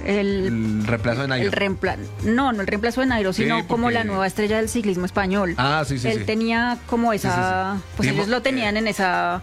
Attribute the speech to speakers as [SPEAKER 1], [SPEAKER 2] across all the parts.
[SPEAKER 1] el reemplazo de Nairo.
[SPEAKER 2] No el reemplazo de Nairo, sino
[SPEAKER 1] porque...
[SPEAKER 2] como la nueva estrella del ciclismo español.
[SPEAKER 1] Sí.
[SPEAKER 2] Él tenía como esa, pues ellos lo tenían en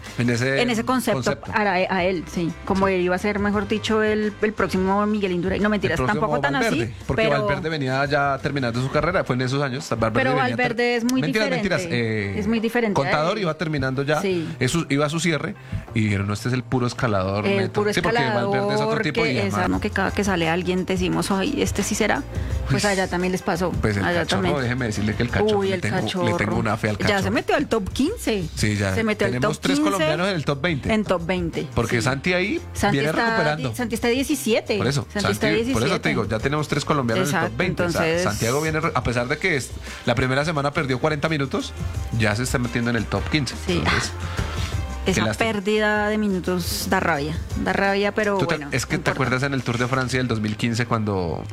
[SPEAKER 2] ese concepto. A él, sí. Como él iba a ser, mejor dicho, el próximo Miguel Indurain. No mentiras, tampoco tan
[SPEAKER 1] Valverde,
[SPEAKER 2] así.
[SPEAKER 1] Porque Valverde venía ya terminando su carrera, fue en esos años.
[SPEAKER 2] Pero Valverde es muy diferente. Es muy diferente.
[SPEAKER 1] Contador iba terminando ya, iba a su cierre y dijeron, no, este es el puro escalador.
[SPEAKER 2] Puro escalador,
[SPEAKER 1] porque Valverde es otro tipo
[SPEAKER 2] que cada que sale alguien decimos, ay, este sí será. Pues allá también les pasó.
[SPEAKER 1] Pues el
[SPEAKER 2] allá
[SPEAKER 1] Cachorro,
[SPEAKER 2] también.
[SPEAKER 1] déjeme decirle que el Cachorro, le tengo una fe al Cachorro.
[SPEAKER 2] Ya se metió al top 15.
[SPEAKER 1] Sí, ya.
[SPEAKER 2] Se metió al top 15.
[SPEAKER 1] Tenemos 3 colombianos en el top 20.
[SPEAKER 2] En top 20.
[SPEAKER 1] Porque Santi ahí viene recuperando.
[SPEAKER 2] Santi está 17.
[SPEAKER 1] Por eso,
[SPEAKER 2] Santi está 17.
[SPEAKER 1] Por eso te digo, ya tenemos 3 colombianos en el top 20.
[SPEAKER 2] Entonces...
[SPEAKER 1] O sea, Santiago viene, a pesar de que la primera semana perdió 40 minutos, ya se está metiendo en el top 15.
[SPEAKER 2] Sí.
[SPEAKER 1] Entonces,
[SPEAKER 2] esa pérdida de minutos da rabia, pero bueno.
[SPEAKER 1] Es que te acuerdas en el Tour de Francia del 2015 cuando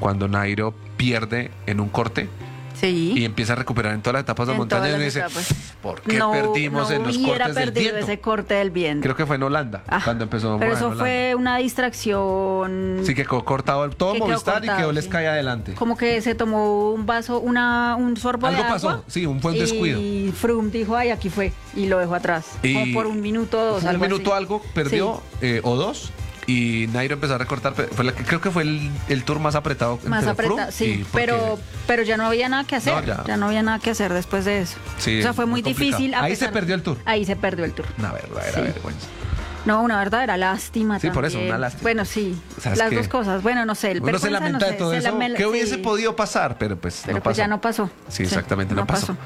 [SPEAKER 1] Nairo pierde en un corte.
[SPEAKER 2] Sí.
[SPEAKER 1] Y empieza a recuperar en todas las etapas de montaña y dice, ¿por qué perdimos en los cortes del viento?
[SPEAKER 2] Ese corte del viento.
[SPEAKER 1] Creo que fue en Holanda, cuando empezó.
[SPEAKER 2] Pero eso fue una distracción.
[SPEAKER 1] Sí, que quedó cortado todo Movistar y quedó les cae adelante.
[SPEAKER 2] Como que se tomó un vaso, un sorbo de agua.
[SPEAKER 1] Algo pasó, sí, fue un descuido.
[SPEAKER 2] Y Froome dijo, ay, aquí fue, y lo dejó atrás. Como por un minuto o 2,
[SPEAKER 1] algo así. Perdió, o 2. Y Nairo empezó a recortar, creo que fue el tour más apretado.
[SPEAKER 2] Más apretado, sí, pero ya no había nada que hacer. Ya no había nada que hacer después de eso.
[SPEAKER 1] Sí,
[SPEAKER 2] o sea, fue muy difícil.
[SPEAKER 1] Ahí se perdió el tour.
[SPEAKER 2] Ahí se perdió el tour.
[SPEAKER 1] Una verdadera vergüenza.
[SPEAKER 2] No, una verdadera lástima.
[SPEAKER 1] Sí,
[SPEAKER 2] también.
[SPEAKER 1] por eso, una lástima.
[SPEAKER 2] Bueno, sí, las dos cosas. Bueno, no sé,
[SPEAKER 1] uno se lamenta de todo eso. ¿Qué hubiese podido pasar? Pero pues no pasó.
[SPEAKER 2] Ya no pasó.
[SPEAKER 1] Sí, exactamente, no pasó.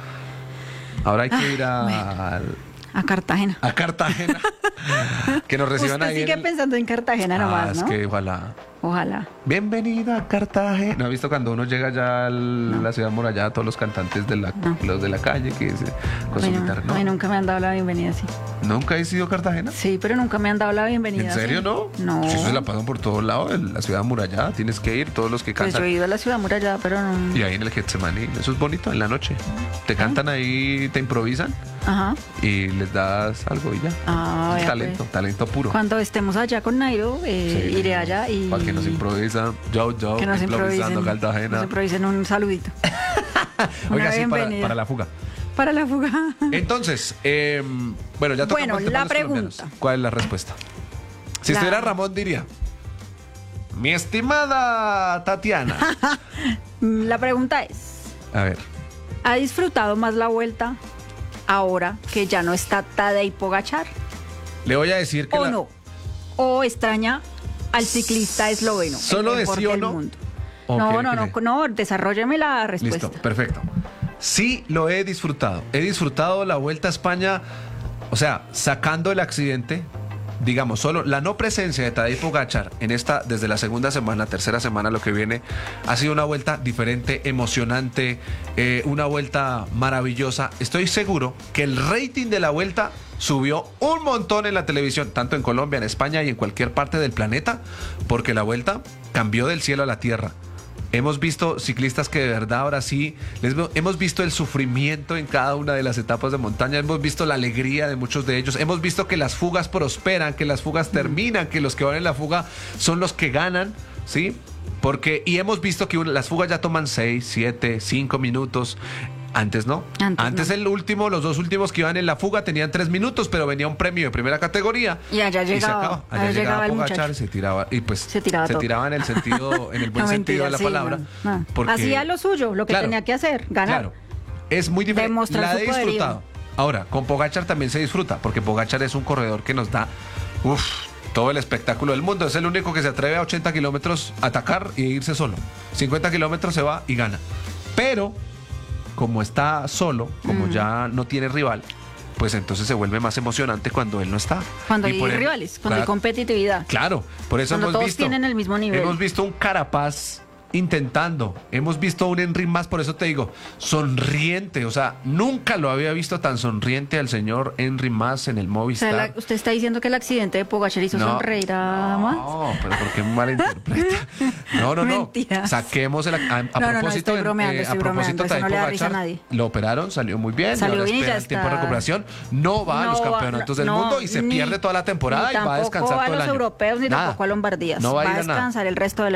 [SPEAKER 1] Ahora hay que ir a
[SPEAKER 2] Cartagena.
[SPEAKER 1] A Cartagena. Que nos reciban ahí.
[SPEAKER 2] Usted sigue pensando en Cartagena nomás, ¿no?
[SPEAKER 1] Es que ojalá. Bienvenida a Cartagena. ¿No ha visto cuando uno llega ya a la ciudad murallada, todos los cantantes los de la calle que con su guitarra? No,
[SPEAKER 2] nunca me han dado la bienvenida así.
[SPEAKER 1] ¿Nunca has ido a Cartagena?
[SPEAKER 2] Sí, pero nunca me han dado la bienvenida.
[SPEAKER 1] ¿En serio no?
[SPEAKER 2] No.
[SPEAKER 1] Eso se la pasan por todos lados, en la ciudad murallada. Tienes que ir, todos los que cantan.
[SPEAKER 2] Pues yo he ido a la ciudad murallada, pero no.
[SPEAKER 1] Y ahí en el Getsemaní, eso es bonito, en la noche. Te cantan ahí, te improvisan.
[SPEAKER 2] Ajá.
[SPEAKER 1] Y les das algo y ya. Talento puro.
[SPEAKER 2] Cuando estemos allá con Nairo, iré allá y...
[SPEAKER 1] Para que nos improvisen,
[SPEAKER 2] que nos
[SPEAKER 1] improvisando Cartagena.
[SPEAKER 2] Nos improvisen un saludito.
[SPEAKER 1] Oiga, sí, para la fuga.
[SPEAKER 2] Para la fuga.
[SPEAKER 1] Entonces, bueno, ya tocamos el tema
[SPEAKER 2] la
[SPEAKER 1] de los
[SPEAKER 2] pregunta.
[SPEAKER 1] colombianos. ¿Cuál es la respuesta? Si estuviera Ramón diría, mi estimada Tatiana.
[SPEAKER 2] La pregunta es,
[SPEAKER 1] a ver,
[SPEAKER 2] ¿ha disfrutado más la vuelta ahora que ya no está Tadej Pogačar?
[SPEAKER 1] Le voy a decir que
[SPEAKER 2] ¿O extraña al ciclista esloveno?
[SPEAKER 1] ¿Solo de sí o no?
[SPEAKER 2] No, desarrólleme la respuesta.
[SPEAKER 1] Listo, perfecto. Sí, lo he disfrutado. He disfrutado la Vuelta a España, o sea, sacando el accidente, digamos, solo la no presencia de Tadej Pogačar en esta, desde la segunda semana, tercera semana, lo que viene, ha sido una vuelta diferente, emocionante, una vuelta maravillosa. Estoy seguro que el rating de la vuelta subió un montón en la televisión, tanto en Colombia, en España y en cualquier parte del planeta, porque la vuelta cambió del cielo a la tierra. Hemos visto ciclistas que de verdad ahora sí, hemos visto el sufrimiento en cada una de las etapas de montaña, hemos visto la alegría de muchos de ellos, hemos visto que las fugas prosperan, que las fugas terminan, que los que van en la fuga son los que ganan, ¿sí? Y hemos visto que las fugas ya toman 6, 7, 5 minutos. Antes no. Antes no. Los dos últimos que iban en la fuga tenían 3 minutos, pero venía un premio de primera categoría.
[SPEAKER 2] Y allá llegaba.
[SPEAKER 1] Allá llegaba Pogačar, se tiraba. Y pues se tiraba en el sentido, en el buen sentido de la palabra.
[SPEAKER 2] No. Hacía lo suyo, lo que tenía que hacer, ganar. Claro.
[SPEAKER 1] Es muy diferente.
[SPEAKER 2] Demostrar
[SPEAKER 1] la he disfrutado. Ahora, con Pogačar también se disfruta, porque Pogačar es un corredor que nos da todo el espectáculo del mundo. Es el único que se atreve a 80 kilómetros a atacar y irse solo. 50 kilómetros se va y gana. Pero como está solo, como ya no tiene rival, pues entonces se vuelve más emocionante cuando él no está.
[SPEAKER 2] Cuando hay rivales, cuando hay competitividad.
[SPEAKER 1] Claro, por eso
[SPEAKER 2] cuando todos tienen el mismo nivel.
[SPEAKER 1] Hemos visto un Carapaz intentando, hemos visto un Henry Mas, por eso te digo, sonriente, o sea, nunca lo había visto tan sonriente al señor Henry Mas en el Movistar.
[SPEAKER 2] O sea, usted está diciendo que el accidente de Pogačar hizo sonreír a Mas.
[SPEAKER 1] No, pero ¿por qué malinterpreta? No.
[SPEAKER 2] Mentiras.
[SPEAKER 1] Saquemos a propósito,
[SPEAKER 2] estoy bromeando,
[SPEAKER 1] a propósito de
[SPEAKER 2] no le da risa a nadie.
[SPEAKER 1] Lo operaron, salió muy bien,
[SPEAKER 2] salió bien y ya
[SPEAKER 1] el tiempo de recuperación, no va a los campeonatos del mundo y se pierde toda la temporada y va a descansar todo el año.
[SPEAKER 2] Tampoco a los europeos ni tampoco a Lombardías.
[SPEAKER 1] No va a
[SPEAKER 2] descansar el resto del